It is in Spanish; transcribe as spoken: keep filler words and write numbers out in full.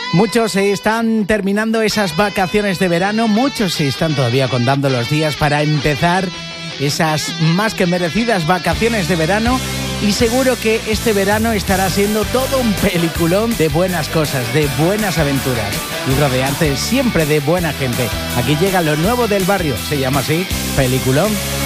Muchos se están terminando esas vacaciones de verano, muchos se están todavía contando los días para empezar esas más que merecidas vacaciones de verano, y seguro que este verano estará siendo todo un peliculón de buenas cosas, de buenas aventuras y rodearse siempre de buena gente. Aquí llega lo nuevo del barrio, se llama así, Peliculón.